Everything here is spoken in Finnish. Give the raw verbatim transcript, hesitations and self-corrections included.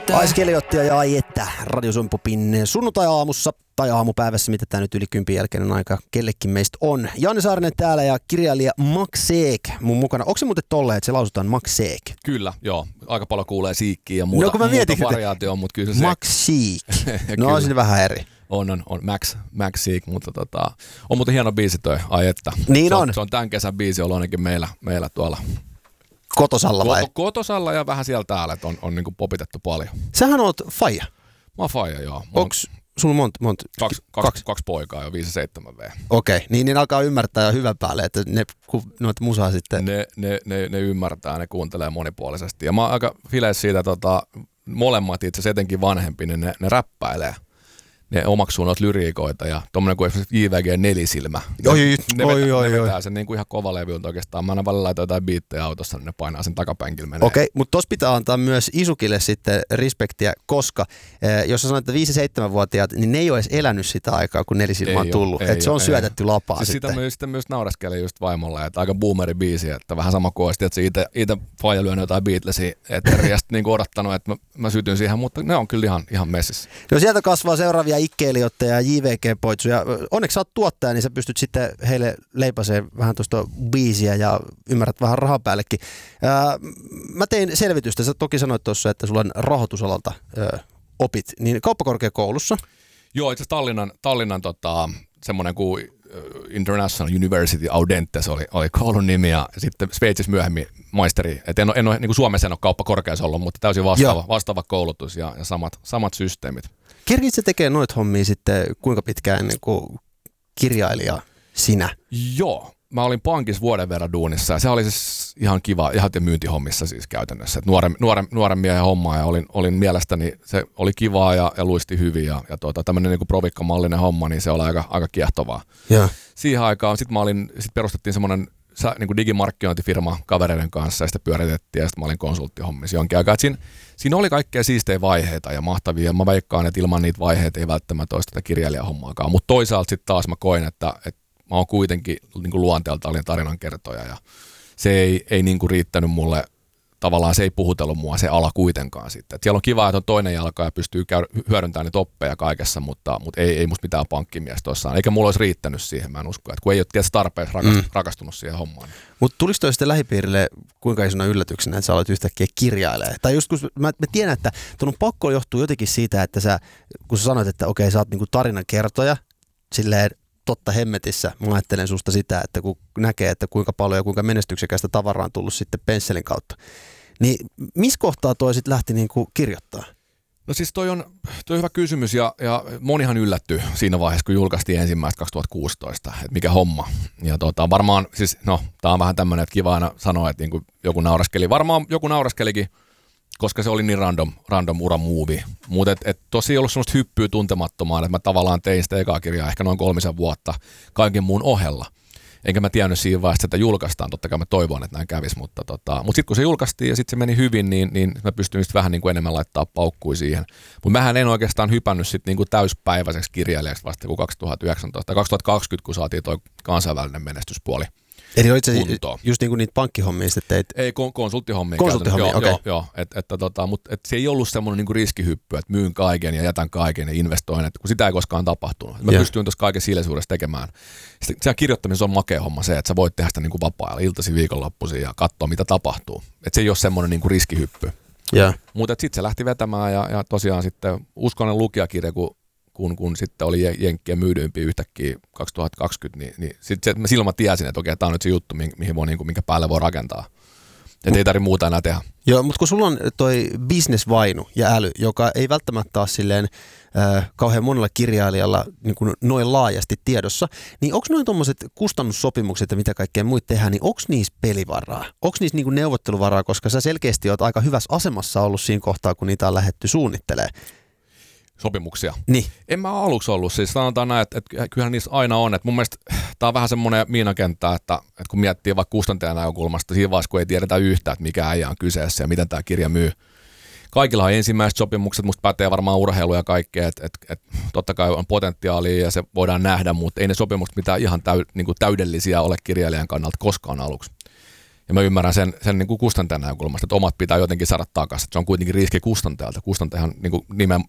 Aiskeliottia ja ai että Radio Suomi Popin sunnuntai-aamussa tai aamupäivässä, mitä tämä nyt yli kympin jälkeinen aika kellekin meistä on. Janne Saarinen täällä ja kirjailija Max Seek mun mukana. Onko se muuten tolleen, että se lausutaan Max Seek? Kyllä, joo. Aika paljon kuulee Siikkiä ja muuta, no, muuta variaatioon, mutta kyllä se Max Seek. No on sinne vähän eri. On, on, on Max, Max Seek, mutta tota, on muuten hieno biisi toi, ai että. Niin se on. on. Se on tämän kesän biisi ollut ainakin meillä, meillä tuolla. Kotosalla vai? Koto, kotosalla ja vähän siellä täällä, että on, on niinku popitettu paljon. Sähän oot faija. Mä oon faija, joo. Onks sulla monta? Mont? Kaksi, kaksi, kaksi poikaa jo, viisi ja seitsemän V. Okei, okay. niin, niin alkaa ymmärtää jo hyvän päälle, että ne, kun noita musaa sitten... Ne, ne, ne, ne ymmärtää, ne kuuntelee monipuolisesti. Ja mä oon aika fileis siitä, tota, molemmat itse asiassa etenkin vanhempi, niin ne, ne räppäilee. Ne omaksuu noita lyriikoita ja tommonen kuin esimerkiksi J V G Nelisilmä. Oi, ne, oi, vetää, oi, ne oi. vetää sen niin kuin ihan kovalevyltä oikeastaan. Mä aina välillä laitan jotain biittejä autossa, niin ne painaa sen takapenkillä menee. Okei, okay, mutta tossa pitää antaa myös Isukille sitten respektiä, koska eh, jos sä sanoit, että viisi seitsemän vuotiaat, niin ne ei ole edes elänyt sitä aikaa, kun Nelisilmä on tullut. Että se on syötetty lapaa siis sitten. Sitä, sitä myös naureskeli just vaimolla, että aika boomeri biisi, että vähän sama kuin olisi, että se itse, itse faija lyönyt jotain Beatlesia eteen ja sitten niin odottanut, että mä, mä sytyn siihen, mutta ne on kyllä ihan, ihan messissä. No sieltä kasvaa seuraavia ikkeilijoita ja J V G-poitsuja. Onneksi sä oot tuottaja, niin sä pystyt sitten heille leipaseen vähän tuosta biisiä ja ymmärrät vähän rahaa päällekin. Ää, mä tein selvitystä. Sä toki sanoit tuossa, että sulla on rahoitusalalta ää, opit. Niin kauppakorkeakoulussa? Joo, itse asiassa Tallinnan, Tallinnan tota, semmoinen kuin International University Audentes oli, oli koulun nimi ja sitten Sveitsissä myöhemmin maisteri. Et en ole, en ole, niin kuin Suomessa en ole kauppakorkeassa ollut, mutta täysin vastaava, vastaava koulutus ja, ja samat, samat systeemit. Kerkit sä tekee noita hommia sitten kuinka pitkään ennen kuin kirjailija sinä? Joo, mä olin pankissa vuoden verran duunissa ja se oli siis ihan kiva, ihan myyntihommissa siis käytännössä. Et nuoren, nuoren, nuoren miehen hommaa ja olin, olin mielestäni, se oli kivaa ja, ja luisti hyvin ja, ja tuota, tämmöinen niinku provikkamallinen homma, niin se oli aika, aika kiehtovaa. Ja. Siihen aikaan sitten mä olin, sit perustettiin semmoinen niin digimarkkinointifirma kavereiden kanssa ja sitä pyöritettiin ja sitten mä olin konsulttihommissa jonkin aikaa. Siinä, siinä oli kaikkea siistejä vaiheita ja mahtavia ja mä veikkaan, että ilman niitä vaiheita ei välttämättä olisi tätä kirjailijahommaakaan. Mutta toisaalta sitten taas mä koin, että, että mä oon kuitenkin niin kuin luonteelta olin tarinankertoja ja se ei, ei niin kuin riittänyt mulle, tavallaan se ei puhutellut mua se ala kuitenkaan sitten. Et siellä on kiva, että on toinen jalka ja pystyy käy, hyödyntämään niitä oppeja kaikessa, mutta, mutta ei, ei musta mitään pankkimiestä tuossaan. Eikä mulla olisi riittänyt siihen, mä en usko. Et kun ei ole tietysti tarpeeksi rakastunut, mm. rakastunut siihen hommaan. Mutta tuliko toi sitten lähipiirille kuinka isona yllätyksenä, että sä aloit yhtäkkiä kirjailemaan? Tai just kun mä, mä tiedän, että tuon pakko johtuu jotenkin siitä, että sä, kun sä sanoit, että okei, sä oot niinku tarinankertoja, silleen totta hemmetissä, mä ajattelen susta sitä, että kun näkee, että kuinka paljon ja kuinka menestyksekästä tavaraa on tullut sitten pensselin kautta. Niin missä kohtaa toi sitten lähti niinku kirjoittaa? No siis toi on, toi on hyvä kysymys ja, ja monihan yllättyi siinä vaiheessa, kun julkaistiin ensimmäistä kaksituhattakuusitoista, että mikä homma. Ja tota, varmaan, siis no, tää on vähän tämmönen, että kiva aina sanoa, että niinku joku nauraskeli. Varmaan joku nauraskelikin, koska se oli niin random, random ura-movie. Mutta et, et tosi ei ollut semmoista hyppyä tuntemattomaan, että mä tavallaan tein sitä ekaa kirjaa ehkä noin kolmisen vuotta kaiken muun ohella. Enkä mä tiennyt siinä vaiheessa, että julkaistaan. Totta kai mä toivon, että näin kävisi, mutta, tota, mutta sitten kun se julkaistiin ja sitten se meni hyvin, niin, niin mä pystyin vähän niin kuin enemmän laittaa paukkui siihen. Mutta mähän en oikeastaan hypännyt sitten niin kuin täyspäiväiseksi kirjailijaksi vasta kuin kaksituhattayhdeksäntoista kaksituhattakaksikymmentä, kun saatiin toi kansainvälinen menestyspuoli. Eli itse asiassa just niin kuin niitä pankkihommia sitten teit? Ei, konsulttihommia. Konsulttihommia, okei. Okay. Joo, joo et, et, tota, mutta et se ei ollut semmoinen niinku riskihyppy, että myyn kaiken ja jätän kaiken ja investoin, että kun sitä ei koskaan tapahtunut. Mä yeah. pystyin tuossa kaiken hiljaisuudessa tekemään. Sitten siellä kirjoittamisessa on makea homma se, että sä voit tehdä sitä niinku vapaa-ajalla, iltasi, viikonloppuisin ja katsoa mitä tapahtuu. Että se ei ole semmoinen niinku riskihyppy. Yeah. Mutta sitten se lähti vetämään ja, ja tosiaan sitten uskonen lukijakirja, kun Kun, kun sitten oli jenkkien myydympiä yhtäkkiä kaksituhattakaksikymmentä, niin, niin sitten silloin mä tiesin, että okei, tämä on nyt se juttu, mihin voi, niin kuin, minkä päälle voi rakentaa. Että ei tarvitse muuta enää tehdä. Joo, mutta kun sulla on toi businessvainu ja äly, joka ei välttämättä ole silleen äh, kauhean monella kirjailijalla niin kuin noin laajasti tiedossa, niin onko noin tuommoiset kustannussopimukset ja mitä kaikkea muita tehdään, niin onko niissä pelivaraa? Onko niissä niin kuin neuvotteluvaraa, koska sä selkeästi oot aika hyvässä asemassa ollut siinä kohtaa, kun niitä on lähdetty suunnittelemaan? Sopimuksia. Niin. En mä aluksi ollut. Siis sanotaan näin, että, että kyllähän niissä aina on. Että mun mielestä tää on vähän semmoinen miinakenttä, että, että kun miettii vaikka kustantajan näkökulmasta, siinä vaiheessa kun ei tiedetä yhtään, että mikä äijä on kyseessä ja miten tämä kirja myy. Kaikilla on ensimmäiset sopimukset, musta pätee varmaan urheilu ja kaikkea, että, että, että totta kai on potentiaalia ja se voidaan nähdä, mutta ei ne sopimukset mitään ihan täy, niin kuin täydellisiä ole kirjailijan kannalta koskaan aluksi. Ja mä ymmärrän sen, sen niin kuin kustantajan näkökulmasta, että omat pitää jotenkin saada takaisin. Se on kuitenkin riski kustantajalta. Kustantajahan niin kuin nimen